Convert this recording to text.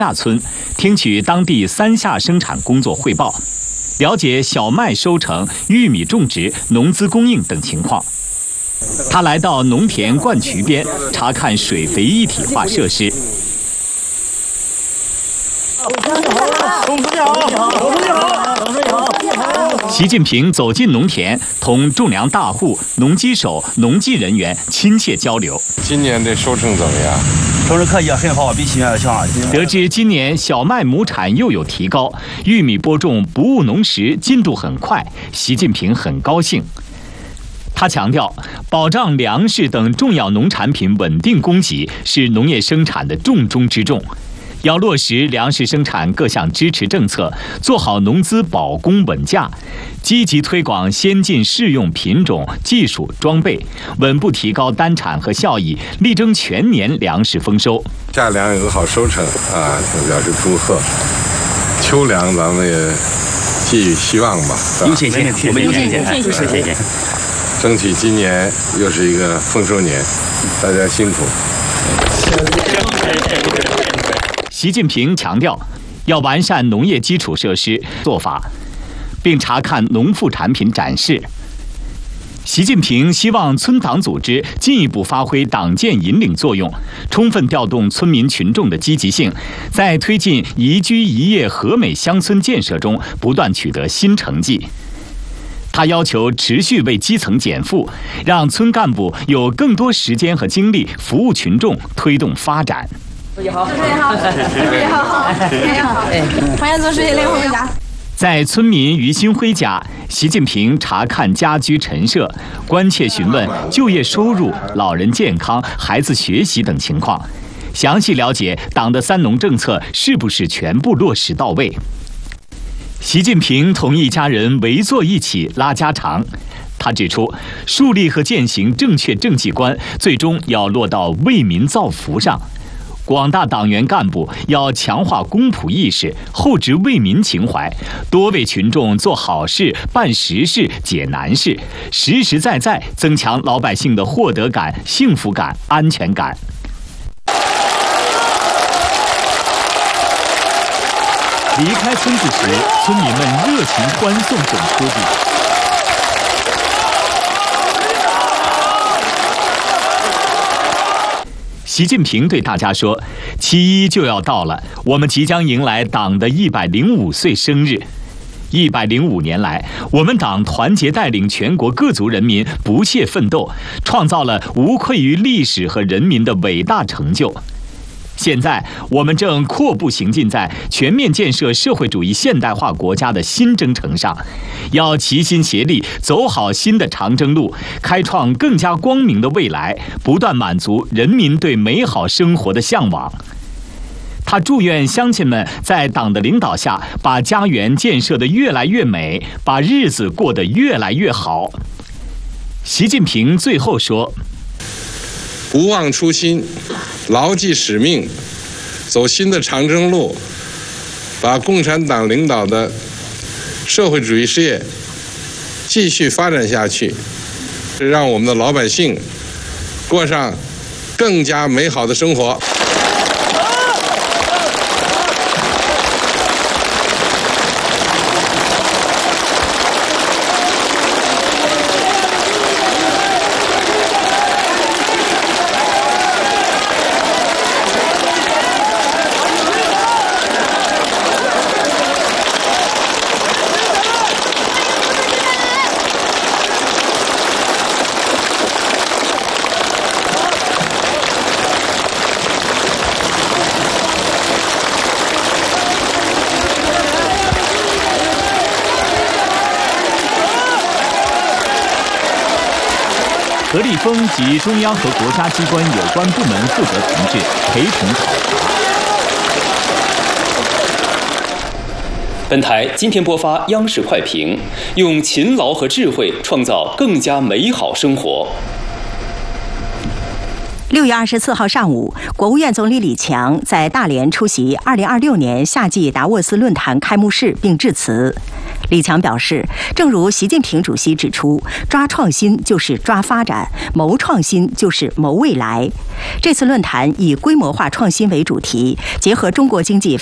下村，听取当地3下生产工作汇报，了解小麦收成、玉米种植、农资供应等情况。他来到农田灌渠边查看水肥一体化设施。习近平走进农田，同种粮大户、农机手、农技人员亲切交流。 今年的收成怎么样？ 收成可以，很好，比去年要强。 得知今年小麦亩产又有提高，玉米播种不误农时进度很快，习近平很高兴。他强调，保障粮食等重要农产品稳定供给是农业生产的重中之重。要落实粮食生产各项支持政策，做好农资保供稳价，积极推广先进适用品种、技术、装备，稳步提高单产和效益，力争全年粮食丰收。 夏粮有个好收成啊，表示祝贺。秋粮咱们也寄予希望吧。 有信心，我们有信心，有信心。 争取今年又是一个丰收年，大家辛苦。 习近平强调，要完善农业基础设施做法，并查看农副产品展示。习近平希望村党组织进一步发挥党建引领作用，充分调动村民群众的积极性，在推进宜居宜业和美乡村建设中不断取得新成绩。他要求持续为基层减负，让村干部有更多时间和精力服务群众，推动发展。 主席好，主席好，主席好，主席好，欢迎做主席领回家。 在村民于新辉家，习近平查看家居陈设，关切询问就业收入、老人健康、孩子学习等情况，详细了解党的3农政策是不是全部落实到位。习近平同一家人围坐一起拉家常。他指出，树立和践行正确政绩观，最终要落到为民造福上。广大党员干部要强化公仆意识，厚植为民情怀，多为群众做好事、办实事、解难事，实实在在增强老百姓的获得感、幸福感、安全感。离开村子时，村民们热情欢送总书记。习近平对大家说：“7·1就要到了，我们即将迎来党的105岁生日。105年来，我们党团结带领全国各族人民不懈奋斗，创造了无愧于历史和人民的伟大成就。现在，我们正阔步行进在全面建设社会主义现代化国家的新征程上，要齐心协力走好新的长征路，开创更加光明的未来，不断满足人民对美好生活的向往。”他祝愿乡亲们在党的领导下，把家园建设得越来越美，把日子过得越来越好。习近平最后说：“ 不忘初心，牢记使命，走新的长征路，把共产党领导的社会主义事业继续发展下去，让我们的老百姓过上更加美好的生活。” 何立峰及中央和国家机关有关部门负责同志陪同考察。 本台今天播发央视快评：用勤劳和智慧创造更加美好生活。 6月24号上午，国务院总理李强在大连出席2026年夏季达沃斯论坛开幕式并致辞。 李强表示，正如习近平主席指出，抓创新就是抓发展，谋创新就是谋未来。这次论坛以规模化创新为主题，结合中国经济